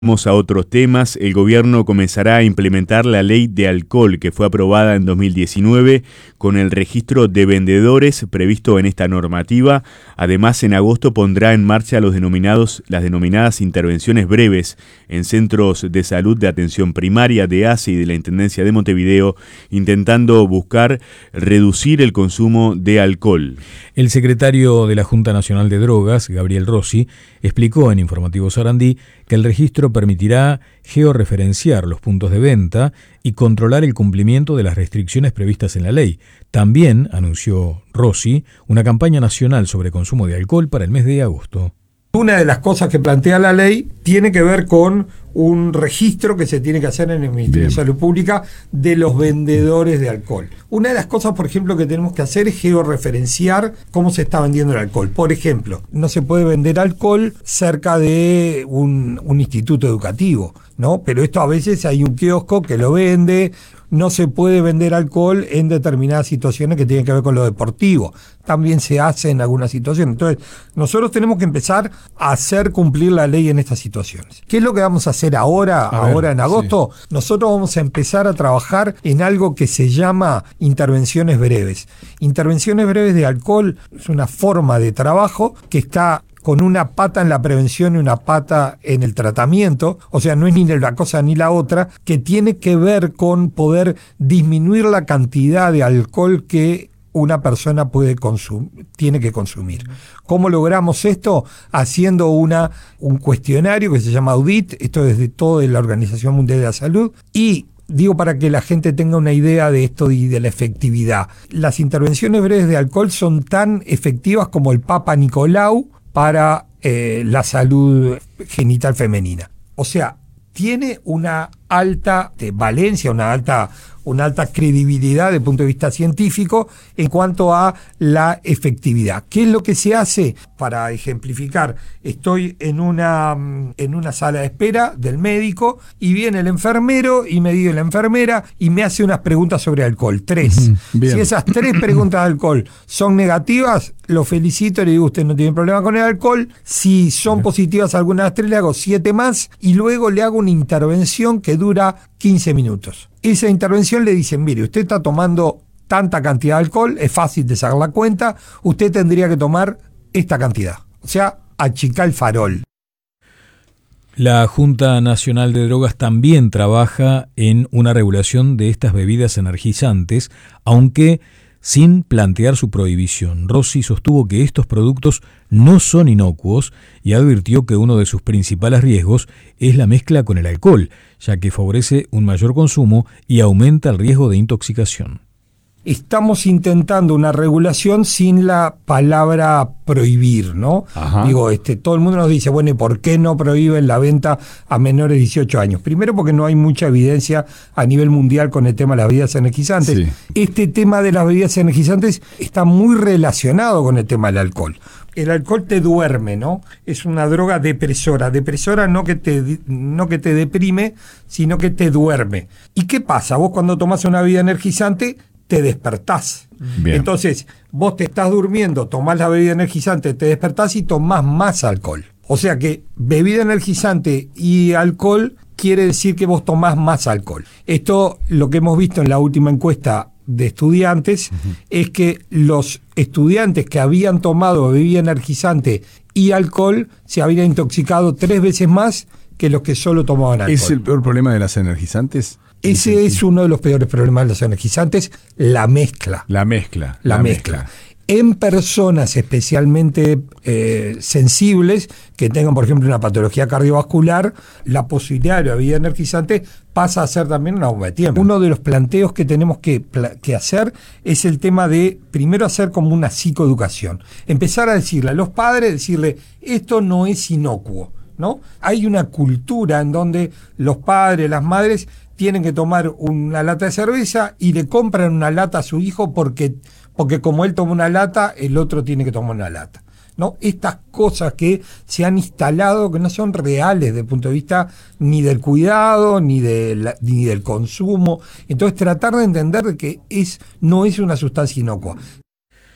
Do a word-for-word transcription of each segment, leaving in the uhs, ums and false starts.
Vamos a otros temas. El gobierno comenzará a implementar la ley de alcohol que fue aprobada en dos mil diecinueve con el registro de vendedores previsto en esta normativa. Además, en agosto pondrá en marcha los denominados, las denominadas intervenciones breves en centros de salud de atención primaria de A C E y de la Intendencia de Montevideo, intentando buscar reducir el consumo de alcohol. El secretario de la Junta Nacional de Drogas, Gabriel Rossi, explicó en Informativo Sarandí que el registro permitirá georreferenciar los puntos de venta y controlar el cumplimiento de las restricciones previstas en la ley. También, anunció Rossi, una campaña nacional sobre consumo de alcohol para el mes de agosto. Una de las cosas que plantea la ley tiene que ver con un registro que se tiene que hacer en el Ministerio Bien. de Salud Pública de los vendedores de alcohol. Una de las cosas, por ejemplo, que tenemos que hacer es georreferenciar cómo se está vendiendo el alcohol. Por ejemplo, no se puede vender alcohol cerca de un, un instituto educativo, ¿no? Pero esto a veces hay un kiosco que lo vende. No se puede vender alcohol en determinadas situaciones que tienen que ver con lo deportivo. También se hace en algunas situaciones. Entonces, nosotros tenemos que empezar a hacer cumplir la ley en estas situaciones. ¿Qué es lo que vamos a hacer ahora, a ahora ver, en agosto? Sí. Nosotros vamos a empezar a trabajar en algo que se llama intervenciones breves. Intervenciones breves de alcohol es una forma de trabajo que está con una pata en la prevención y una pata en el tratamiento, o sea, no es ni la cosa ni la otra, que tiene que ver con poder disminuir la cantidad de alcohol que una persona puede consumir, tiene que consumir. ¿Cómo logramos esto? Haciendo una, un cuestionario que se llama Audit, esto es de toda la Organización Mundial de la Salud, y digo para que la gente tenga una idea de esto y de la efectividad. Las intervenciones breves de alcohol son tan efectivas como el Papa Nicolau para eh, la salud genital femenina. O sea, tiene una alta de valencia, una alta, una alta credibilidad desde el punto de vista científico en cuanto a la efectividad. ¿Qué es lo que se hace? Para ejemplificar, estoy en una, en una sala de espera del médico y viene el enfermero y me dice la enfermera y me hace unas preguntas sobre alcohol. Tres. Bien. Si esas tres preguntas de alcohol son negativas, lo felicito, le digo, usted no tiene problema con el alcohol. Si son Bien. positivas algunas de las tres, le hago siete más y luego le hago una intervención que dura quince minutos. Esa intervención le dicen, mire, usted está tomando tanta cantidad de alcohol, es fácil de sacar la cuenta, usted tendría que tomar esta cantidad. O sea, achicar el farol. La Junta Nacional de Drogas también trabaja en una regulación de estas bebidas energizantes, aunque sin plantear su prohibición. Rossi sostuvo que estos productos no son inocuos y advirtió que uno de sus principales riesgos es la mezcla con el alcohol, ya que favorece un mayor consumo y aumenta el riesgo de intoxicación. Estamos intentando una regulación sin la palabra prohibir, ¿no? Ajá. Digo, este, todo el mundo nos dice, bueno, ¿y por qué no prohíben la venta a menores de dieciocho años? Primero porque no hay mucha evidencia a nivel mundial con el tema de las bebidas energizantes. Sí. Este tema de las bebidas energizantes está muy relacionado con el tema del alcohol. El alcohol te duerme, ¿no? Es una droga depresora. Depresora no que te, no que te deprime, sino que te duerme. ¿Y qué pasa? Vos cuando tomás una bebida energizante te despertás. Bien. Entonces, vos te estás durmiendo, tomás la bebida energizante, te despertás y tomás más alcohol. O sea que bebida energizante y alcohol quiere decir que vos tomás más alcohol. Esto, lo que hemos visto en la última encuesta de estudiantes, uh-huh. es que los estudiantes que habían tomado bebida energizante y alcohol se habían intoxicado tres veces más que los que solo tomaban alcohol. ¿Es el peor problema de las energizantes? Ese es uno de los peores problemas de los energizantes, la mezcla. La mezcla. La, la mezcla. mezcla. En personas especialmente eh, sensibles, que tengan, por ejemplo, una patología cardiovascular, la posibilidad de la bebida energizante pasa a ser también una bomba de tiempo. Uno de los planteos que tenemos que, que hacer es el tema de, primero, hacer como una psicoeducación. Empezar a decirle a los padres, decirle, esto no es inocuo, ¿no? Hay una cultura en donde los padres, las madres, tienen que tomar una lata de cerveza y le compran una lata a su hijo porque, porque como él toma una lata, el otro tiene que tomar una lata, ¿no? Estas cosas que se han instalado que no son reales desde el punto de vista ni del cuidado, ni, de la, ni del consumo. Entonces tratar de entender que es, no es una sustancia inocua.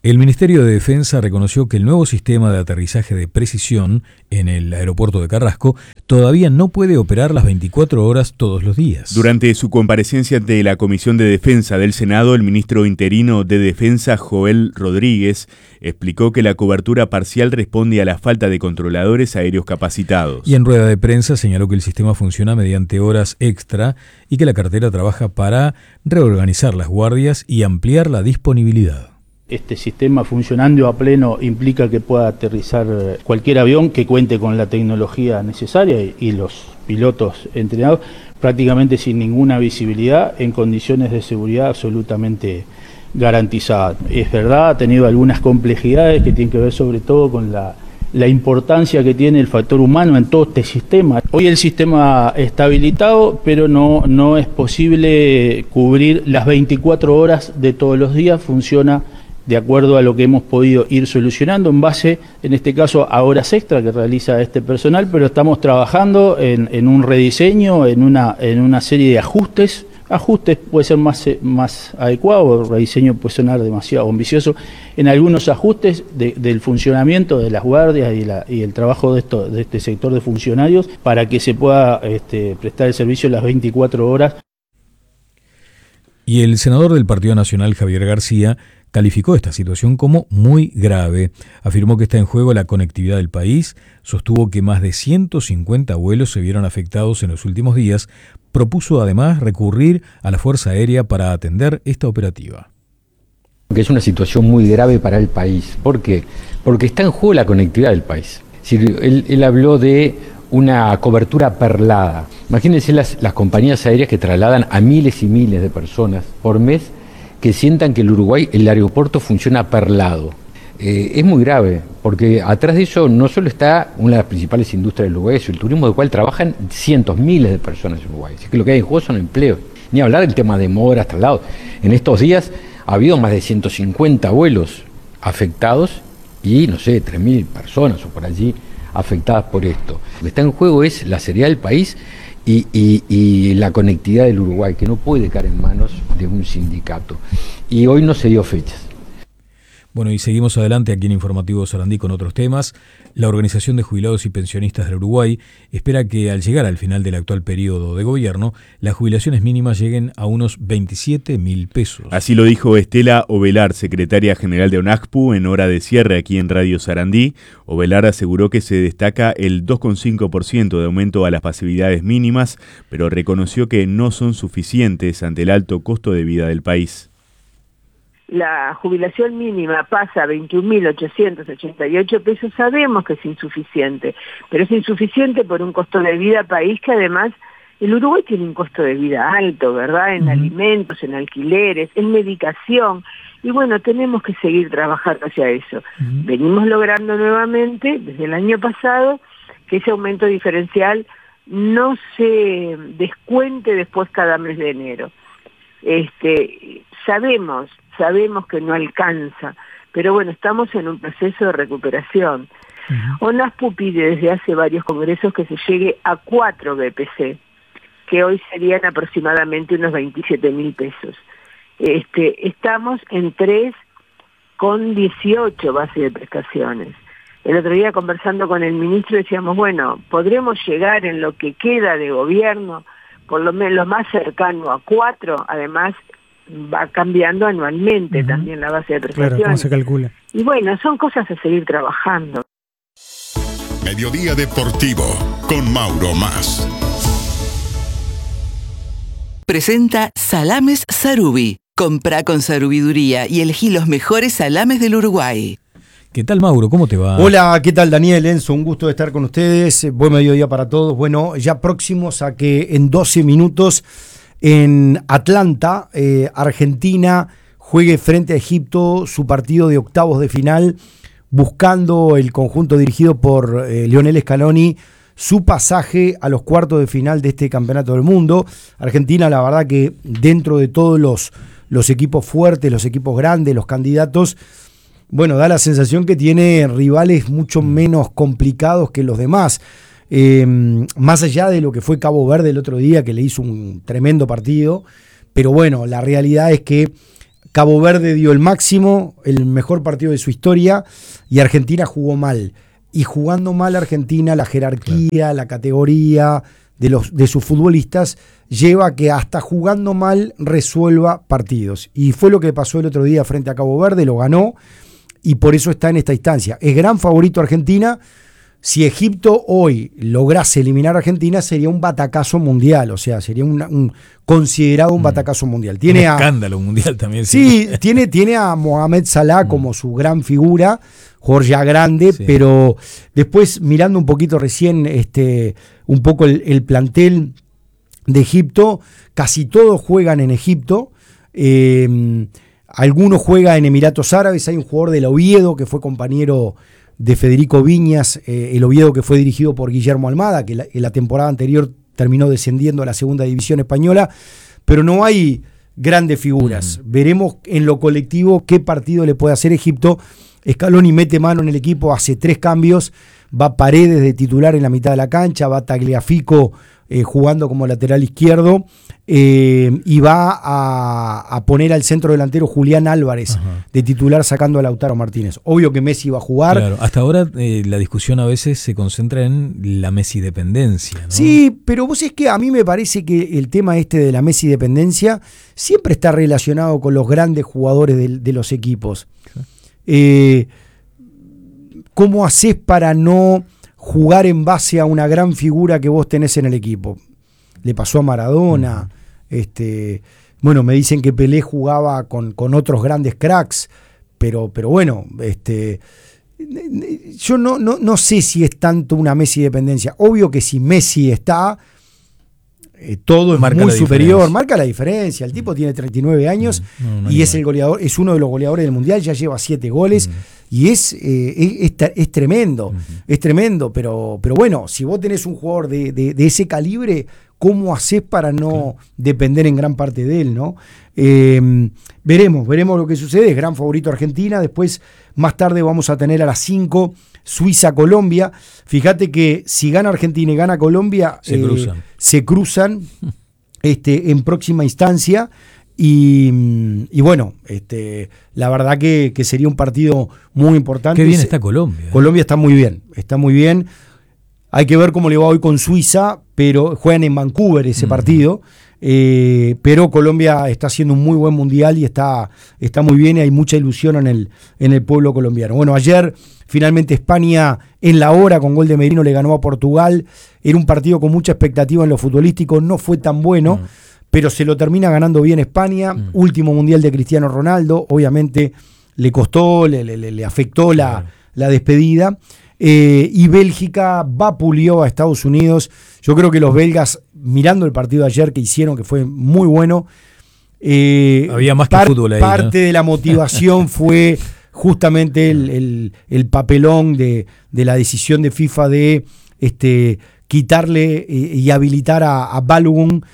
El Ministerio de Defensa reconoció que el nuevo sistema de aterrizaje de precisión en el aeropuerto de Carrasco todavía no puede operar las veinticuatro horas todos los días. Durante su comparecencia ante la Comisión de Defensa del Senado, el ministro interino de Defensa, Joel Rodríguez, explicó que la cobertura parcial responde a la falta de controladores aéreos capacitados. Y en rueda de prensa señaló que el sistema funciona mediante horas extra y que la cartera trabaja para reorganizar las guardias y ampliar la disponibilidad. Este sistema funcionando a pleno implica que pueda aterrizar cualquier avión que cuente con la tecnología necesaria y los pilotos entrenados prácticamente sin ninguna visibilidad en condiciones de seguridad absolutamente garantizadas. Es verdad, ha tenido algunas complejidades que tienen que ver sobre todo con la, la importancia que tiene el factor humano en todo este sistema. Hoy el sistema está habilitado, pero no, no es posible cubrir las veinticuatro horas de todos los días. Funciona de acuerdo a lo que hemos podido ir solucionando en base, en este caso, a horas extra que realiza este personal, pero estamos trabajando en, en un rediseño, en una, en una serie de ajustes. Ajustes puede ser más, más adecuado, el rediseño puede sonar demasiado ambicioso, en algunos ajustes de, del funcionamiento de las guardias y, la, y el trabajo de, esto, de este sector de funcionarios para que se pueda este, prestar el servicio las veinticuatro horas. Y el senador del Partido Nacional, Javier García, calificó esta situación como muy grave. Afirmó que está en juego la conectividad del país, sostuvo que más de ciento cincuenta vuelos se vieron afectados en los últimos días, propuso además recurrir a la Fuerza Aérea para atender esta operativa. Que es una situación muy grave para el país. ¿Por qué? Porque está en juego la conectividad del país. Es decir, él, él habló de una cobertura perlada. Imagínense las, las compañías aéreas que trasladan a miles y miles de personas por mes, que sientan que el Uruguay, el aeropuerto funciona perlado. Eh, es muy grave, porque atrás de eso no solo está una de las principales industrias del Uruguay, es el turismo del cual trabajan cientos, miles de personas en Uruguay. Así que lo que hay en juego son empleos. Ni hablar del tema de demoras, traslados. En estos días ha habido más de ciento cincuenta vuelos afectados y, no sé, tres mil personas o por allí afectadas por esto. Lo que está en juego es la seriedad del país y, y, y la conectividad del Uruguay, que no puede caer en manos de un sindicato. Y hoy no se dio fechas. Bueno, y seguimos adelante aquí en Informativo Sarandí con otros temas. La Organización de Jubilados y Pensionistas del Uruguay espera que al llegar al final del actual periodo de gobierno, las jubilaciones mínimas lleguen a unos veintisiete mil pesos. Así lo dijo Estela Ovelar, secretaria general de ONACPU, en hora de cierre aquí en Radio Sarandí. Ovelar aseguró que se destaca el dos coma cinco por ciento de aumento a las pasividades mínimas, pero reconoció que no son suficientes ante el alto costo de vida del país. La jubilación mínima pasa a veintiún mil ochocientos ochenta y ocho pesos, sabemos que es insuficiente, pero es insuficiente por un costo de vida país que además el Uruguay tiene un costo de vida alto, ¿verdad? En uh-huh. alimentos, en alquileres, en medicación, y bueno, tenemos que seguir trabajando hacia eso. Uh-huh. Venimos logrando nuevamente, desde el año pasado, que ese aumento diferencial no se descuente después cada mes de enero. Este, sabemos Sabemos que no alcanza, pero bueno, estamos en un proceso de recuperación. Uh-huh. ONACPU pide desde hace varios congresos que se llegue a cuatro B P C, que hoy serían aproximadamente unos veintisiete mil pesos. Este, estamos en tres con dieciocho bases de prestaciones. El otro día conversando con el ministro decíamos, bueno, podremos llegar en lo que queda de gobierno, por lo menos lo más cercano a cuatro, además va cambiando anualmente uh-huh. también la base de prestaciones. Claro, ¿cómo se calcula? Y bueno, son cosas a seguir trabajando. Mediodía Deportivo con Mauro Mas. Presenta Salames Sarubi. Comprá con sarubiduría y elegí los mejores salames del Uruguay. ¿Qué tal, Mauro? ¿Cómo te va? Hola, ¿qué tal, Daniel? Enzo, un gusto de estar con ustedes. Buen mediodía para todos. Bueno, ya próximos a que en doce minutos en Atlanta, eh, Argentina juegue frente a Egipto su partido de octavos de final, buscando el conjunto dirigido por eh, Lionel Scaloni su pasaje a los cuartos de final de este campeonato del mundo. Argentina, la verdad que dentro de todos los, los equipos fuertes, los equipos grandes, los candidatos, bueno, da la sensación que tiene rivales mucho menos complicados que los demás. Eh, más allá de lo que fue Cabo Verde el otro día, que le hizo un tremendo partido, pero bueno, la realidad es que Cabo Verde dio el máximo, el mejor partido de su historia, y Argentina jugó mal. Y jugando mal Argentina, la jerarquía, claro, la categoría de, los, de sus futbolistas lleva a que hasta jugando mal resuelva partidos. Y fue lo que pasó el otro día frente a Cabo Verde, lo ganó, y por eso está en esta instancia. Es gran favorito Argentina. Si Egipto hoy lograse eliminar a Argentina, sería un batacazo mundial, o sea, sería un, un considerado un mm. batacazo mundial. Tiene un escándalo a, mundial también. Sí, sí. tiene, tiene a Mohamed Salah mm. como su gran figura, jugador ya grande, sí, pero después mirando un poquito recién este, un poco el, el plantel de Egipto, casi todos juegan en Egipto, eh, algunos juegan en Emiratos Árabes, hay un jugador del Oviedo que fue compañero de Federico Viñas, eh, el Oviedo que fue dirigido por Guillermo Almada, que la, en la temporada anterior terminó descendiendo a la segunda división española, pero no hay grandes figuras. Mm. Veremos en lo colectivo qué partido le puede hacer Egipto. Scaloni mete mano en el equipo, hace tres cambios, va Paredes de titular en la mitad de la cancha, va Tagliafico eh, jugando como lateral izquierdo, eh, y va a, a poner al centro delantero Julián Álvarez, ajá, de titular sacando a Lautaro Martínez. Obvio que Messi va a jugar. Claro, hasta ahora eh, la discusión a veces se concentra en la Messi dependencia, ¿no? Sí, pero vos es que a mí me parece que el tema este de la Messi dependencia siempre está relacionado con los grandes jugadores de, de los equipos. Eh, ¿Cómo haces para no jugar en base a una gran figura que vos tenés en el equipo? Le pasó a Maradona, uh-huh. este, bueno, me dicen que Pelé jugaba con, con otros grandes cracks, pero, pero bueno, este, yo no, no, no sé si es tanto una Messi dependencia. Obvio que si Messi está, eh, todo es marca muy superior, diferencia. marca la diferencia. El tipo tiene treinta y nueve años no, no y es el goleador, es uno de los goleadores del mundial, ya lleva siete goles. Uh-huh. Y es, eh, es, es, es tremendo, uh-huh. es tremendo, pero, pero bueno, si vos tenés un jugador de, de, de ese calibre, ¿cómo hacés para no claro. depender en gran parte de él, ¿no? Eh, veremos, veremos lo que sucede. Es gran favorito Argentina. Después, más tarde, vamos a tener a las cinco Suiza-Colombia. Fíjate que si gana Argentina y gana Colombia, se eh, cruzan, se cruzan este, en próxima instancia. Y, y bueno, este, la verdad que, que sería un partido muy importante. Qué bien está Colombia. Colombia está muy bien, está muy bien. Hay que ver cómo le va hoy con Suiza, pero juegan en Vancouver ese uh-huh. partido. Eh, pero Colombia está haciendo un muy buen mundial y está, está muy bien y hay mucha ilusión en el, en el pueblo colombiano. Bueno, ayer finalmente España en la hora con gol de Merino le ganó a Portugal. Era un partido con mucha expectativa en lo futbolístico, no fue tan bueno. Uh-huh. Pero se lo termina ganando bien España, mm. último mundial de Cristiano Ronaldo, obviamente le costó, le, le, le afectó la, claro. la despedida, eh, y Bélgica vapuleó a Estados Unidos. Yo creo que los belgas, mirando el partido de ayer que hicieron, que fue muy bueno, eh, había más que par, fútbol ahí, parte ¿no? de la motivación fue justamente el, el, el papelón de, de la decisión de FIFA de este, quitarle y, y habilitar a, a Balogun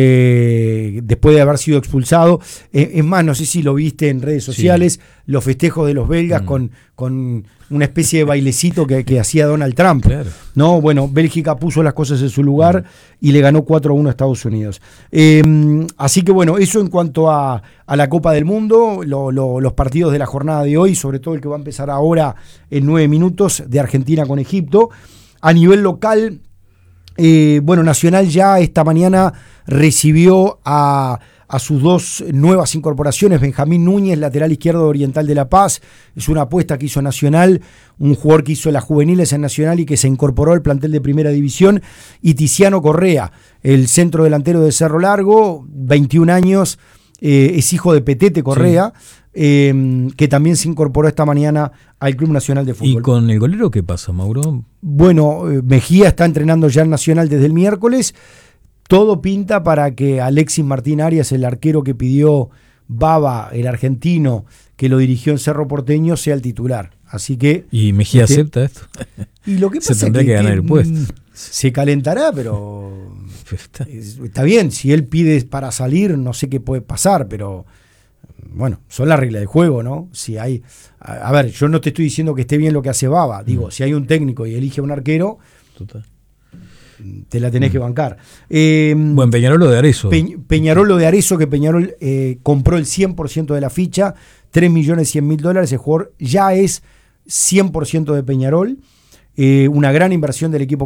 eh, después de haber sido expulsado. Eh, es más, no sé si lo viste en redes sociales, sí. los festejos de los belgas mm. con, con una especie de bailecito que, que hacía Donald Trump. Claro. No, bueno, Bélgica puso las cosas en su lugar mm. y le ganó cuatro a uno a Estados Unidos. Eh, así que bueno, eso en cuanto a, a la Copa del Mundo, lo, lo, los partidos de la jornada de hoy, sobre todo el que va a empezar ahora en nueve minutos de Argentina con Egipto. A nivel local, eh, bueno, Nacional ya esta mañana recibió a, a sus dos nuevas incorporaciones. Benjamín Núñez, lateral izquierdo de Oriental de La Paz, es una apuesta que hizo Nacional, un jugador que hizo las juveniles en Nacional y que se incorporó al plantel de Primera División, y Tiziano Correa, el centro delantero de Cerro Largo, veintiún años, eh, es hijo de Petete Correa, sí. eh, que también se incorporó esta mañana al Club Nacional de Fútbol. ¿Y con el golero qué pasa, Mauro? Bueno, eh, Mejía está entrenando ya en Nacional desde el miércoles. Todo pinta para que Alexis Martín Arias, el arquero que pidió Baba, el argentino, que lo dirigió en Cerro Porteño, sea el titular. Así que. ¿Y Mejía este, acepta esto? Y lo que pasa se tendrá es que, que ganar que el puesto. Se calentará, pero. está. está bien. Si él pide para salir, no sé qué puede pasar, pero. Bueno, son las reglas del juego, ¿no? Si hay. A, a ver, yo no te estoy diciendo que esté bien lo que hace Baba. Digo, mm. si hay un técnico y elige a un arquero. Total. te la tenés mm. que bancar. Eh, Buen Peñarol de Arezzo. Pe, Peñarol de Arezzo, que Peñarol eh, compró el cien por ciento de la ficha, tres millones cien mil dólares, el jugador ya es cien por ciento de Peñarol, eh, una gran inversión del equipo